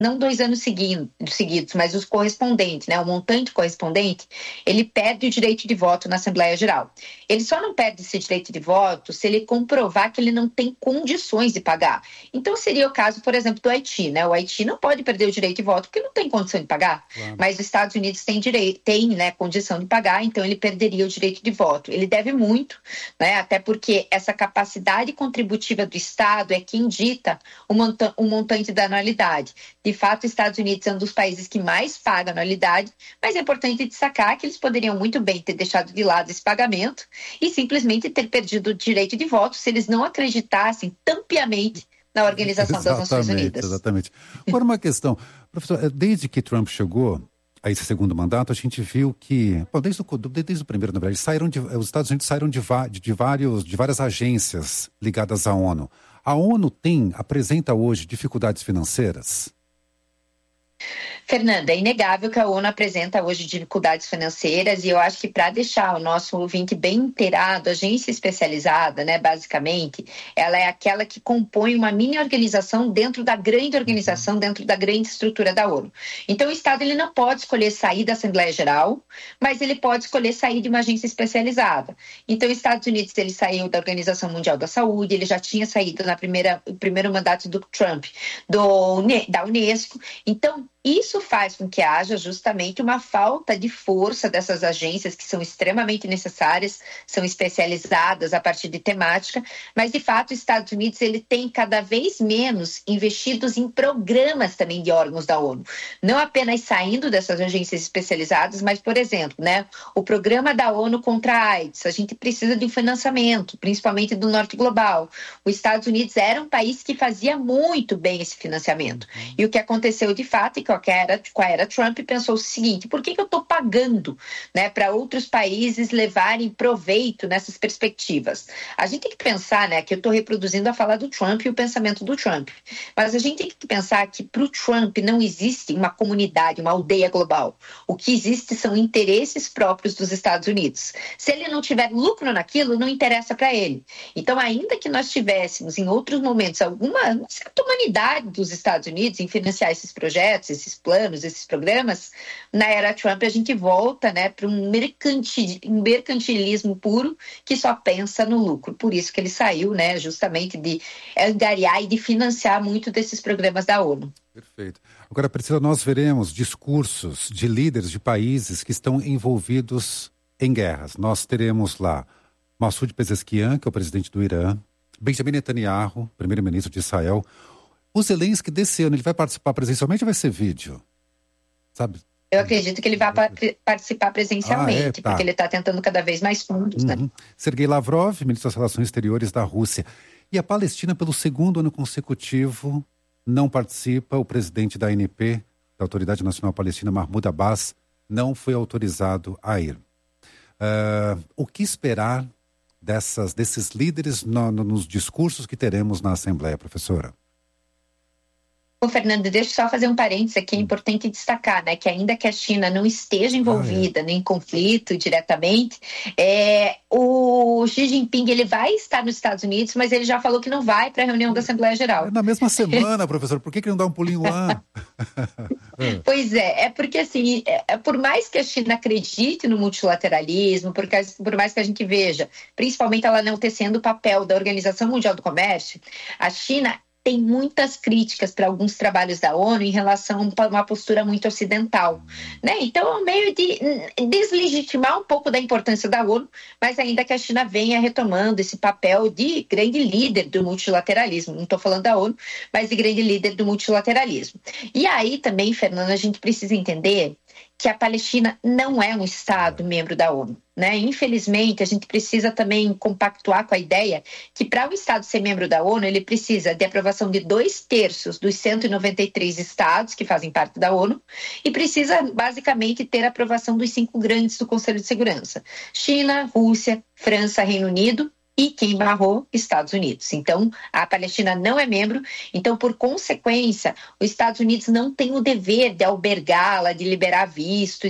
não 2 anos seguidos, mas os correspondentes, né, o montante correspondente, ele perde o direito de voto na Assembleia Geral. Ele só não perde esse direito de voto se ele comprovar que ele não tem condições de pagar. Então seria o caso, por exemplo, do Haiti, né? O Haiti não pode perder o direito de voto porque não tem condição de pagar, claro. Mas os Estados Unidos tem, né, condição de pagar, então ele perderia o direito de voto. Ele deve muito, né, até porque essa capacidade contributiva do Estado é quem dita o montante da anualidade. De fato, os Estados Unidos é um dos países que mais paga anualidade, mas é importante destacar que eles poderiam muito bem ter deixado de lado esse pagamento e simplesmente ter perdido o direito de voto se eles não acreditassem tão piamente na Organização das Nações Unidas. Exatamente. Agora uma questão, professor, desde que Trump chegou a esse segundo mandato, a gente viu que, bom, desde o primeiro, na verdade, os Estados Unidos saíram de várias agências ligadas à ONU. A ONU apresenta hoje dificuldades financeiras? Fernanda, é inegável que a ONU apresenta hoje dificuldades financeiras e eu acho que para deixar o nosso ouvinte bem inteirado, a agência especializada, né, basicamente, ela é aquela que compõe uma mini organização dentro da grande organização, dentro da grande estrutura da ONU. Então o Estado ele não pode escolher sair da Assembleia Geral, mas ele pode escolher sair de uma agência especializada. Então os Estados Unidos ele saiu da Organização Mundial da Saúde, ele já tinha saído no primeiro mandato do Trump, da Unesco. Então isso faz com que haja justamente uma falta de força dessas agências que são extremamente necessárias, são especializadas a partir de temática, mas de fato os Estados Unidos ele tem cada vez menos investidos em programas também de órgãos da ONU. Não apenas saindo dessas agências especializadas, mas, por exemplo, né, o programa da ONU contra a AIDS, a gente precisa de um financiamento, principalmente do Norte Global. Os Estados Unidos era um país que fazia muito bem esse financiamento. E o que aconteceu de fato é que com a era Trump pensou o seguinte: por que eu estou pagando, né, para outros países levarem proveito nessas perspectivas? A gente tem que pensar, né, que eu estou reproduzindo a fala do Trump e o pensamento do Trump, mas a gente tem que pensar que para o Trump não existe uma comunidade, uma aldeia global. O que existe são interesses próprios dos Estados Unidos. Se ele não tiver lucro naquilo, não interessa para ele. Então, ainda que nós tivéssemos em outros momentos alguma certa humanidade dos Estados Unidos em financiar esses projetos, esses planos, esses programas, na era Trump a gente volta, né, para um mercantilismo puro que só pensa no lucro. Por isso que ele saiu, né, justamente de angariar e de financiar muito desses programas da ONU. Perfeito. Agora, Priscila, nós veremos discursos de líderes de países que estão envolvidos em guerras. Nós teremos lá Massoud Pezeshkian, que é o presidente do Irã, Benjamin Netanyahu, primeiro-ministro de Israel. O Zelensky desse ano, ele vai participar presencialmente ou vai ser vídeo? Sabe? Eu acredito que ele vai participar presencialmente, porque ele está tentando cada vez mais fundos. Né? Sergei Lavrov, ministro das Relações Exteriores da Rússia. E a Palestina, pelo segundo ano consecutivo, não participa. O presidente da ANP, da Autoridade Nacional Palestina, Mahmoud Abbas, não foi autorizado a ir. O que esperar desses líderes nos discursos que teremos na Assembleia, professora? Bom, Fernando, deixa eu só fazer um parênteses aqui, é importante destacar, né, que ainda que a China não esteja envolvida em conflito diretamente, o Xi Jinping ele vai estar nos Estados Unidos, mas ele já falou que não vai para a reunião da Assembleia Geral. Na mesma semana, professor, por que não dá um pulinho lá? Pois é porque assim, por mais que a China acredite no multilateralismo, por mais que a gente veja, principalmente ela não tecendo o papel da Organização Mundial do Comércio, a China tem muitas críticas para alguns trabalhos da ONU em relação a uma postura muito ocidental, né? Então é um meio de deslegitimar um pouco da importância da ONU, mas ainda que a China venha retomando esse papel de grande líder do multilateralismo, não estou falando da ONU, mas de grande líder do multilateralismo. E aí também, Fernanda, a gente precisa entender que a Palestina não é um Estado membro da ONU, né? Infelizmente, a gente precisa também compactuar com a ideia que para o Estado ser membro da ONU, ele precisa de aprovação de 2/3 dos 193 Estados que fazem parte da ONU e precisa basicamente ter a aprovação dos 5 grandes do Conselho de Segurança: China, Rússia, França, Reino Unido E quem barrou? Estados Unidos. Então, a Palestina não é membro. Então, por consequência, os Estados Unidos não tem o dever de albergá-la, de liberar visto,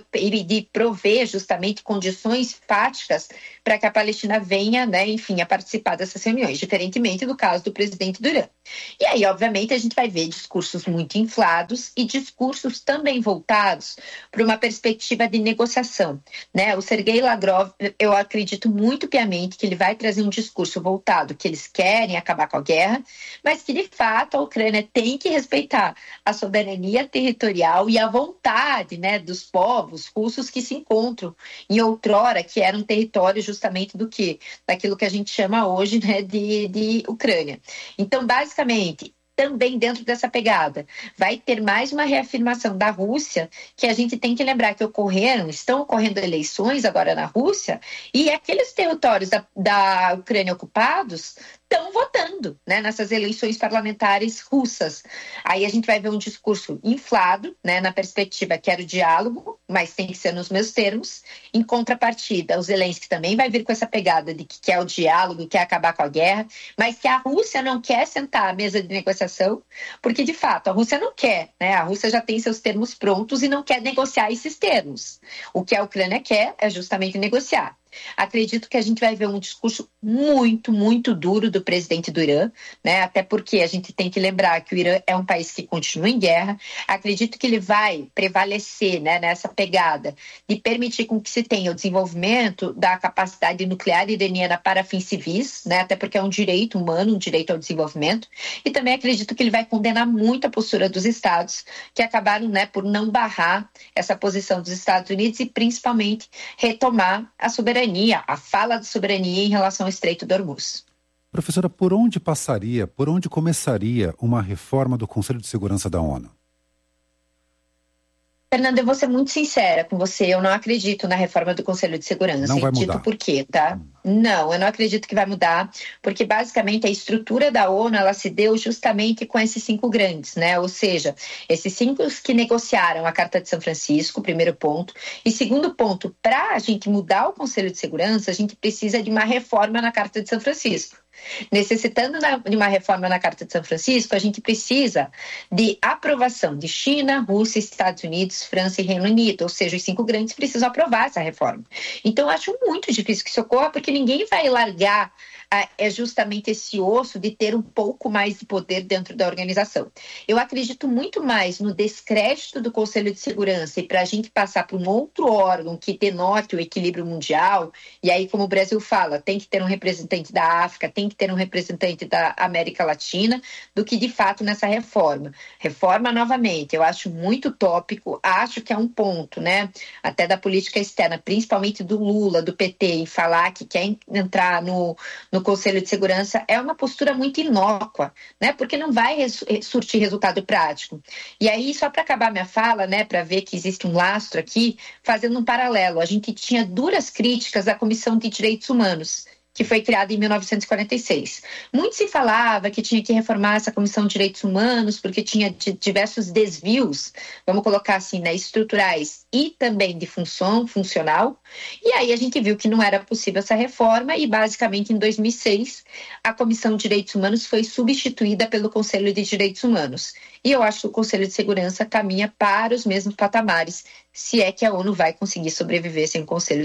de prover justamente condições fáticas para que a Palestina venha, né, enfim, a participar dessas reuniões, diferentemente do caso do presidente do Irã. E aí, obviamente, a gente vai ver discursos muito inflados e discursos também voltados para uma perspectiva de negociação, né? O Sergei Lavrov, eu acredito muito piamente que ele vai trazer um discurso voltado que eles querem acabar com a guerra, mas que, de fato, a Ucrânia tem que respeitar a soberania territorial e a vontade, né, dos povos russos que se encontram em outrora, que era um território justamente daquilo que a gente chama hoje, né, de Ucrânia. Então, basicamente, também dentro dessa pegada, vai ter mais uma reafirmação da Rússia, que a gente tem que lembrar que estão ocorrendo eleições agora na Rússia, e aqueles territórios da Ucrânia ocupados estão votando, né, nessas eleições parlamentares russas. Aí a gente vai ver um discurso inflado, né, na perspectiva que era o diálogo, mas tem que ser nos meus termos. Em contrapartida, o Zelensky também vai vir com essa pegada de que quer o diálogo, quer acabar com a guerra, mas que a Rússia não quer sentar à mesa de negociação, porque de fato a Rússia não quer, né? A Rússia já tem seus termos prontos e não quer negociar esses termos. O que a Ucrânia quer é justamente negociar. Acredito que a gente vai ver um discurso muito, muito duro do presidente do Irã, né? Até porque a gente tem que lembrar que o Irã é um país que continua em guerra. Acredito que ele vai prevalecer, né, nessa pegada de permitir com que se tenha o desenvolvimento da capacidade nuclear iraniana para fins civis, né? Até porque é um direito humano, um direito ao desenvolvimento. E também acredito que ele vai condenar muito a postura dos Estados que acabaram, né, por não barrar essa posição dos Estados Unidos e principalmente retomar a soberania, a fala de soberania em relação ao Estreito de Hormuz. Professora, por onde começaria uma reforma do Conselho de Segurança da ONU? Fernando, eu vou ser muito sincera com você, eu não acredito na reforma do Conselho de Segurança. Não vai mudar. Dito por quê, tá? Não, eu não acredito que vai mudar, porque basicamente a estrutura da ONU, ela se deu justamente com esses 5 grandes, né? Ou seja, esses 5 que negociaram a Carta de São Francisco, primeiro ponto. E segundo ponto, para a gente mudar o Conselho de Segurança, a gente precisa de uma reforma na Carta de São Francisco. Necessitando de uma reforma na Carta de São Francisco, a gente precisa de aprovação de China, Rússia, Estados Unidos, França e Reino Unido, ou seja, os 5 grandes precisam aprovar essa reforma. Então, eu acho muito difícil que isso ocorra, porque ninguém vai largar justamente esse osso de ter um pouco mais de poder dentro da organização. Eu acredito muito mais no descrédito do Conselho de Segurança e para a gente passar para um outro órgão que denote o equilíbrio mundial, e aí, como o Brasil fala, tem que ter um representante da África, tem que ter um representante da América Latina, do que de fato nessa reforma. Reforma, novamente, eu acho muito utópico, acho que é um ponto, né, até da política externa, principalmente do Lula, do PT, em falar que quer entrar no Conselho de Segurança, é uma postura muito inócua, né, porque não vai surtir resultado prático. E aí, só para acabar minha fala, né, para ver que existe um lastro aqui, fazendo um paralelo, a gente tinha duras críticas à Comissão de Direitos Humanos, que foi criada em 1946. Muito se falava que tinha que reformar essa Comissão de Direitos Humanos porque tinha diversos desvios, vamos colocar assim, né, estruturais e também de funcional. E aí a gente viu que não era possível essa reforma e basicamente em 2006 a Comissão de Direitos Humanos foi substituída pelo Conselho de Direitos Humanos. E eu acho que o Conselho de Segurança caminha para os mesmos patamares, se é que a ONU vai conseguir sobreviver sem Conselho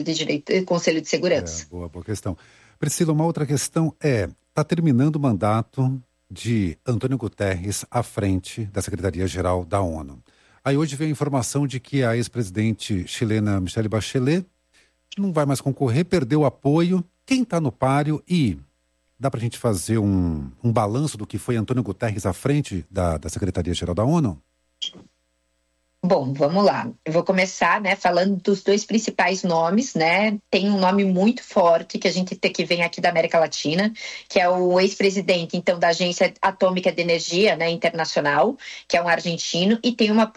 de Segurança. Boa questão. Priscila, uma outra questão está terminando o mandato de Antônio Guterres à frente da Secretaria-Geral da ONU. Aí hoje veio a informação de que a ex-presidente chilena Michelle Bachelet não vai mais concorrer, perdeu o apoio. Quem está no páreo e dá para a gente fazer um balanço do que foi Antônio Guterres à frente da Secretaria-Geral da ONU? Bom, vamos lá. Eu vou começar, né, falando dos 2 principais nomes, né? Tem um nome muito forte que vem aqui da América Latina, que é o ex-presidente, então, da Agência Atômica de Energia, né, Internacional, que é um argentino, e tem uma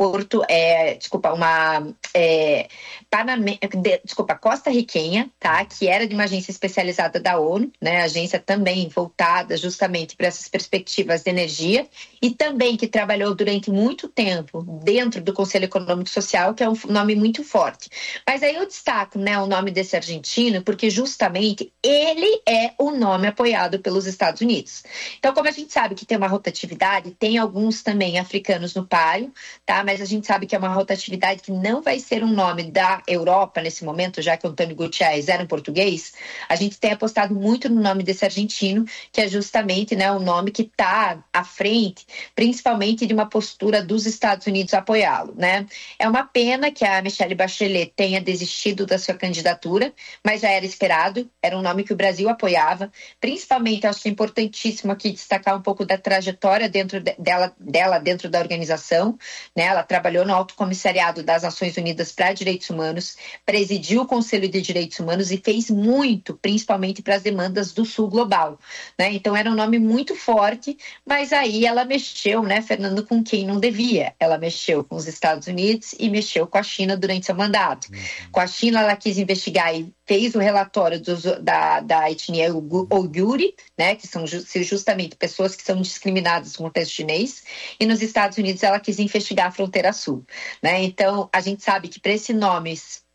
costa-riquenha, tá? Que era de uma agência especializada da ONU, né? Agência também voltada justamente para essas perspectivas de energia, e também que trabalhou durante muito tempo dentro do Conselho Conselho Econômico e Social, que é um nome muito forte. Mas aí eu destaco, né, o nome desse argentino, porque justamente ele é o nome apoiado pelos Estados Unidos. Então, como a gente sabe que tem uma rotatividade, tem alguns também africanos no páreo, tá? Mas a gente sabe que é uma rotatividade que não vai ser um nome da Europa nesse momento, já que o Antônio Guterres era um português. A gente tem apostado muito no nome desse argentino, que é justamente, né, o nome que está à frente, principalmente de uma postura dos Estados Unidos apoiá-lo, né? É uma pena que a Michelle Bachelet tenha desistido da sua candidatura, mas já era esperado, era um nome que o Brasil apoiava, principalmente, acho que é importantíssimo aqui destacar um pouco da trajetória dela dentro da organização, né? Ela trabalhou no Alto Comissariado das Nações Unidas para Direitos Humanos, presidiu o Conselho de Direitos Humanos e fez muito, principalmente para as demandas do Sul Global, né? Então era um nome muito forte, mas aí ela mexeu, né, Fernando, com quem não devia. Ela mexeu com os Estados Unidos e mexeu com a China durante seu mandato. Com a China, ela quis investigar e fez o relatório da etnia uigure, né, que são justamente pessoas que são discriminadas no contexto chinês, e nos Estados Unidos ela quis investigar a fronteira sul, né? Então, a gente sabe que para esse nome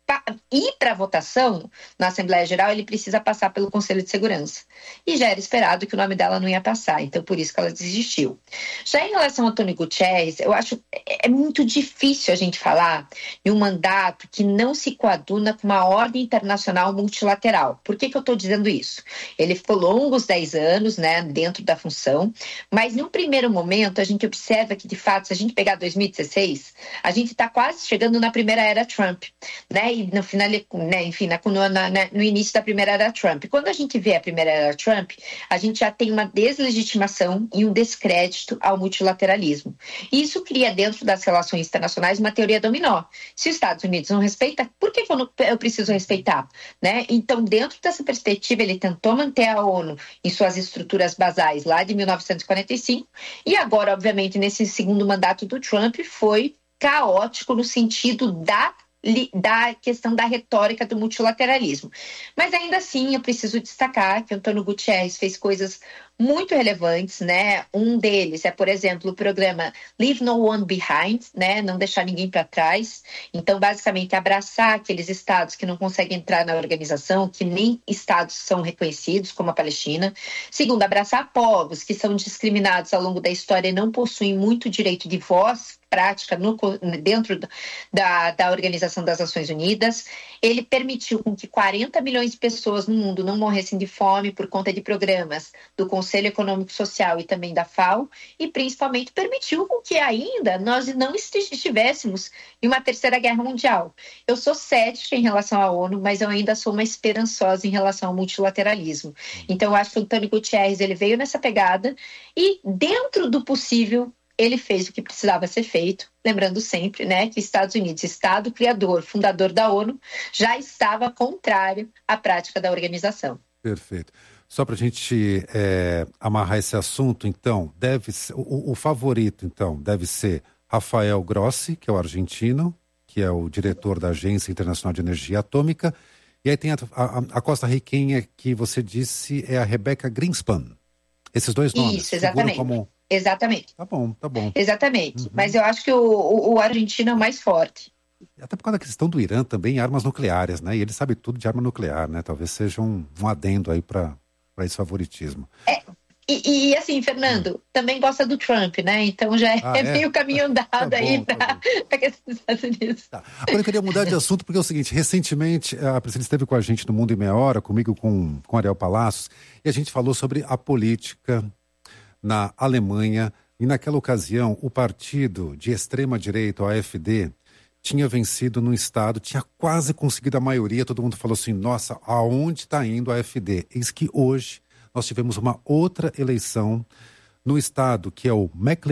ir para a votação na Assembleia Geral, ele precisa passar pelo Conselho de Segurança. E já era esperado que o nome dela não ia passar, então por isso que ela desistiu. Já em relação ao Antônio Guterres, eu acho é muito difícil a gente falar de um mandato que não se coaduna com uma ordem internacional multilateral. Por que eu estou dizendo isso? Ele ficou longos 10 anos, né, dentro da função, mas num primeiro momento a gente observa que, de fato, se a gente pegar 2016, a gente está quase chegando na primeira era Trump, né? E no final, né, enfim, no início da primeira era Trump. Quando a gente vê a primeira era Trump, a gente já tem uma deslegitimação e um descrédito ao multilateralismo. E isso cria dentro das relações internacionais uma teoria dominó. Se os Estados Unidos não respeitam, por que eu preciso respeitar? Né? Então, dentro dessa perspectiva, ele tentou manter a ONU em suas estruturas basais lá de 1945 e agora, obviamente, nesse segundo mandato do Trump, foi caótico no sentido da questão da retórica do multilateralismo. Mas ainda assim, eu preciso destacar que Antônio Guterres fez coisas muito relevantes, né? Um deles é, por exemplo, o programa Leave No One Behind, né? Não deixar ninguém para trás. Então, basicamente, abraçar aqueles estados que não conseguem entrar na organização, que nem estados são reconhecidos, como a Palestina. Segundo, abraçar povos que são discriminados ao longo da história e não possuem muito direito de voz prática dentro da Organização das Nações Unidas. Ele permitiu com que 40 milhões de pessoas no mundo não morressem de fome por conta de programas do Conselho Econômico e Social e também da FAO, e principalmente permitiu com que ainda nós não estivéssemos em uma terceira guerra mundial. Eu sou cética em relação à ONU, mas eu ainda sou uma esperançosa em relação ao multilateralismo. Então, eu acho que o Antônio Guterres ele veio nessa pegada e, dentro do possível, ele fez o que precisava ser feito, lembrando sempre, né, que Estados Unidos, Estado criador, fundador da ONU, já estava contrário à prática da organização. Perfeito. Só para a gente amarrar esse assunto, então, deve ser, o favorito, então, deve ser Rafael Grossi, que é o argentino, que é o diretor da Agência Internacional de Energia Atômica, e aí tem a costa-riquenha que você disse é a Rebecca Greenspan. Esses dois nomes. Isso, exatamente. Exatamente. Tá bom. Exatamente. Uhum. Mas eu acho que o argentino é o mais forte. Até por causa da questão do Irã também, armas nucleares, né? E ele sabe tudo de arma nuclear, né? Talvez seja um adendo aí para esse favoritismo. E assim, Fernando, também gosta do Trump, né? Então já é meio caminho andado aí para a questão dos Estados Unidos. Tá. Agora eu queria mudar de assunto, porque é o seguinte, recentemente a Priscila esteve com a gente no Mundo em Meia Hora, comigo com Ariel Palácios, e a gente falou sobre a política na Alemanha, e naquela ocasião o partido de extrema-direita, o AfD, tinha vencido no estado, tinha quase conseguido a maioria, todo mundo falou assim, nossa, aonde está indo a AfD? Eis que hoje nós tivemos uma outra eleição no estado, que é o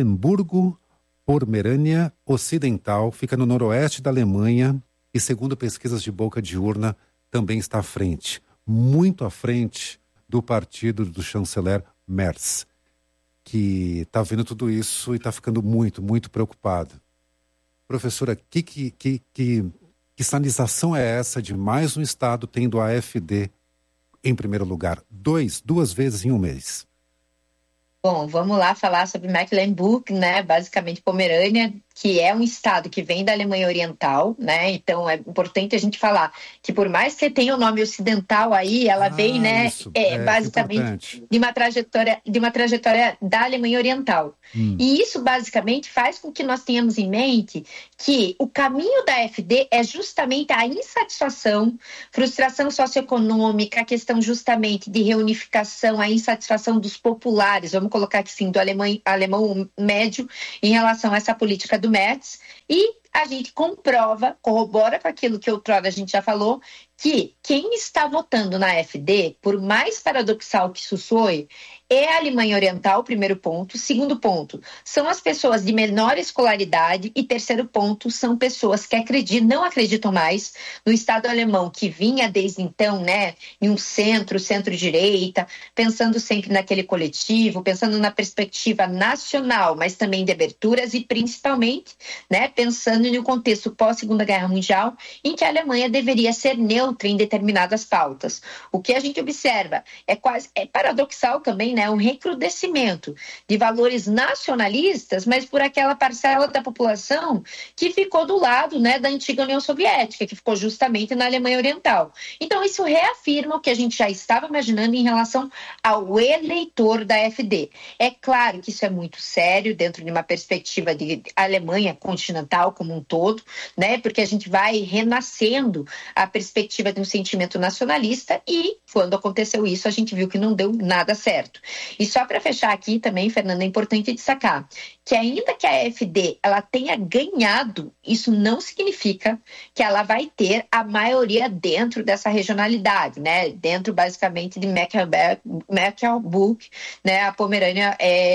Mecklenburgo-Pomerânia Ocidental, fica no noroeste da Alemanha e, segundo pesquisas de boca de urna, também está à frente, muito à frente do partido do chanceler Merz, que está vendo tudo isso e está ficando muito, muito preocupado. Professora, que sinalização é essa de mais um estado tendo a AfD em primeiro lugar? Duas vezes em um mês. Bom, vamos lá falar sobre Mecklenburg, né? Basicamente Pomerânia, que é um estado que vem da Alemanha Oriental, né? Então é importante a gente falar que por mais que tenha o nome ocidental aí, ela vem, né, basicamente de uma trajetória da Alemanha Oriental. E isso basicamente faz com que nós tenhamos em mente que o caminho da AfD é justamente a insatisfação, frustração socioeconômica, a questão justamente de reunificação, a insatisfação dos populares, vamos colocar aqui sim, do alemão médio em relação a essa política do Merz, e a gente corrobora com aquilo que outrora a gente já falou, que quem está votando na AfD, por mais paradoxal que isso soe, é a Alemanha Oriental, primeiro ponto. Segundo ponto, são as pessoas de menor escolaridade. E terceiro ponto, são pessoas que não acreditam mais no Estado alemão, que vinha desde então, né, em um centro-direita, pensando sempre naquele coletivo, pensando na perspectiva nacional, mas também de aberturas e principalmente, né, pensando no contexto pós-Segunda Guerra Mundial, em que a Alemanha deveria ser neutra em determinadas pautas. O que a gente observa é paradoxal também, né, um recrudescimento de valores nacionalistas, mas por aquela parcela da população que ficou do lado, né, da antiga União Soviética, que ficou justamente na Alemanha Oriental. Então, isso reafirma o que a gente já estava imaginando em relação ao eleitor da AfD. É claro que isso é muito sério dentro de uma perspectiva de Alemanha continental como um todo, né, porque a gente vai renascendo a perspectiva de um sentimento nacionalista e, quando aconteceu isso, a gente viu que não deu nada certo. E só para fechar aqui também, Fernanda, é importante destacar que ainda que a AfD ela tenha ganhado, isso não significa que ela vai ter a maioria dentro dessa regionalidade, né? Dentro basicamente de Mecklenburg, né? A Pomerânia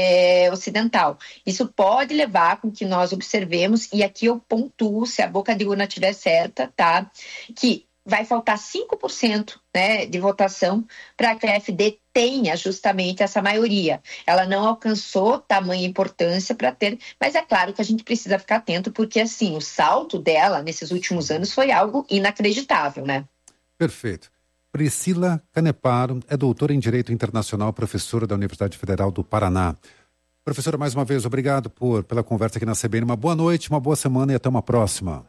Ocidental. Isso pode levar com que nós observemos, e aqui eu pontuo, se a boca de urna estiver certa, tá? Que vai faltar 5%, né, de votação para que a AfD tenha justamente essa maioria. Ela não alcançou tamanha importância para ter, mas é claro que a gente precisa ficar atento, porque assim, o salto dela nesses últimos anos foi algo inacreditável, né? Perfeito. Priscila Caneparo é doutora em Direito Internacional, professora da Universidade Federal do Paraná. Professora, mais uma vez, obrigado pela conversa aqui na CBN. Uma boa noite, uma boa semana e até uma próxima.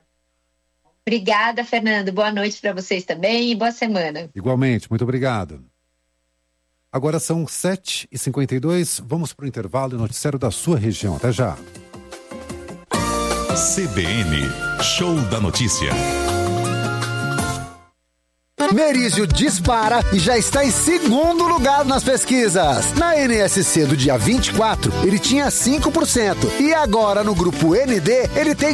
Obrigada, Fernando. Boa noite para vocês também e boa semana. Igualmente, muito obrigado. Agora são 7h52, vamos para o intervalo e noticiário da sua região. Até já. CBN, Show da Notícia. Merizio dispara e já está em segundo lugar nas pesquisas. Na NSC do dia 24, ele tinha 5%. E agora no grupo ND, ele tem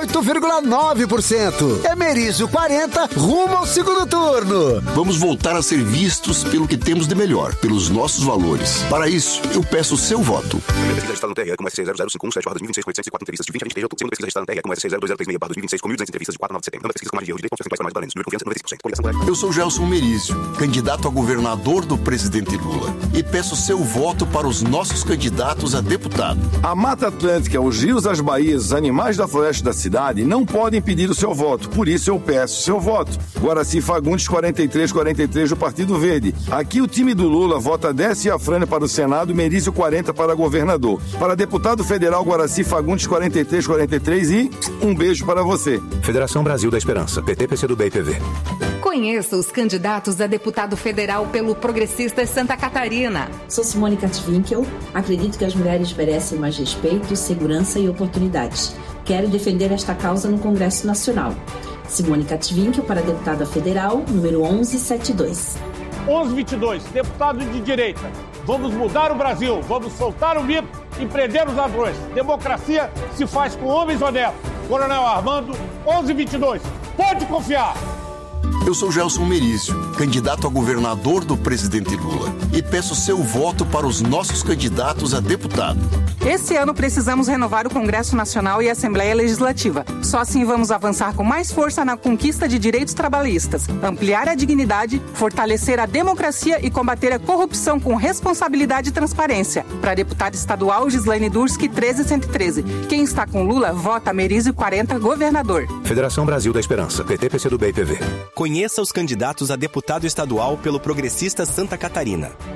18,9%. É Merizio 40, rumo ao segundo turno. Vamos voltar a ser vistos pelo que temos de melhor, pelos nossos valores. Para isso, eu peço o seu voto. Primeira pesquisa registrada no TRE com SC0051, 7/2026, com 804 entrevistas de 20 a 23 de outubro. Segunda pesquisa registrada no TRE com SC02036, com 1.200 entrevistas de 4 a 9 de setembro. Primeira pesquisa com margem de erro de 10% mais valentes. Número de confiança 95%. Eu sou Gelson Merizio, candidato a governador do presidente Lula, e peço seu voto para os nossos candidatos a deputado. A Mata Atlântica, os rios, as baías, os animais da floresta da cidade não podem pedir o seu voto, por isso eu peço seu voto. Guaraci Fagundes 4343 do Partido Verde. Aqui o time do Lula vota Décio Afrânio para o Senado e Merizio 40 para governador. Para deputado federal, Guaraci Fagundes 4343 e um beijo para você. Federação Brasil da Esperança, PT, PCdoB e PV. Conheça os candidatos a deputado federal pelo Progressistas Santa Catarina. Sou Simone Katwinkel. Acredito que as mulheres merecem mais respeito, segurança e oportunidades. Quero defender esta causa no Congresso Nacional. Simone Katwinkel para deputada federal, número 1172. 1122, deputado de direita. Vamos mudar o Brasil, vamos soltar o mito e prender os ladrões. Democracia se faz com homens honestos. Coronel Armando, 1122. Pode confiar. Eu sou Gelson Merizio, candidato a governador do presidente Lula, e peço seu voto para os nossos candidatos a deputado. Esse ano precisamos renovar o Congresso Nacional e a Assembleia Legislativa. Só assim vamos avançar com mais força na conquista de direitos trabalhistas, ampliar a dignidade, fortalecer a democracia e combater a corrupção com responsabilidade e transparência. Para deputada estadual, Gislaine Durski, 13113. Quem está com Lula, vota Merizio 40, governador. Federação Brasil da Esperança, PT, PCdoB e PV. Conheça os candidatos a deputado estadual pelo Progressistas Santa Catarina.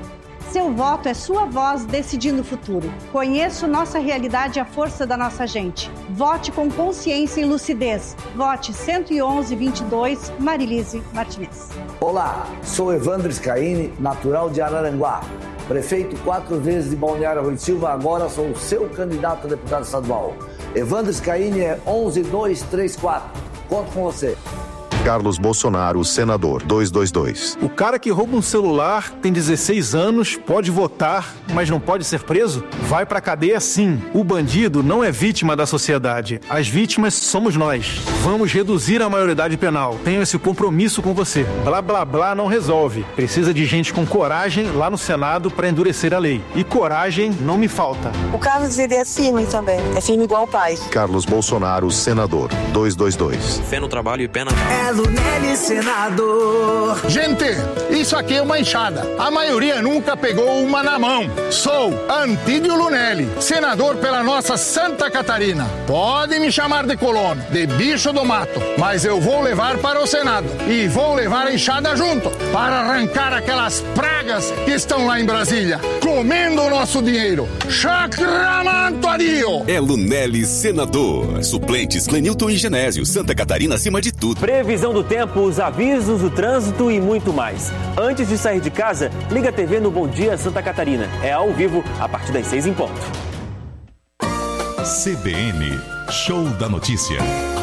Seu voto é sua voz decidindo o futuro. Conheça nossa realidade e a força da nossa gente. Vote com consciência e lucidez. Vote 111-22, Marilise Martinez. Olá, sou Evandro Scaini, natural de Araranguá. Prefeito 4 vezes de Balneário Rui Silva, agora sou o seu candidato a deputado estadual. Evandro Scaini é 11234. Conto com você. Carlos Bolsonaro, senador, 222. O cara que rouba um celular, tem 16 anos, pode votar, mas não pode ser preso? Vai pra cadeia sim. O bandido não é vítima da sociedade. As vítimas somos nós. Vamos reduzir a maioridade penal. Tenho esse compromisso com você. Blá, blá, blá não resolve. Precisa de gente com coragem lá no Senado pra endurecer a lei. E coragem não me falta. O Carlos, ele é firme também. É firme igual o pai. Carlos Bolsonaro, senador, 222. Fé no trabalho e pé na... Lunelli, senador. Gente, isso aqui é uma enxada. A maioria nunca pegou uma na mão. Sou Antídio Lunelli, senador pela nossa Santa Catarina. Pode me chamar de colono, de bicho do mato, mas eu vou levar para o Senado e vou levar a enxada junto para arrancar aquelas pragas que estão lá em Brasília, comendo o nosso dinheiro. Chacramantoadio! É Lunelli, senador. Suplentes Clenilton e Genésio. Santa Catarina acima de tudo. Previsão do tempo, os avisos do trânsito e muito mais. Antes de sair de casa, liga a TV no Bom Dia Santa Catarina. É ao vivo, a partir das 6 em ponto. CBN, Show da Notícia.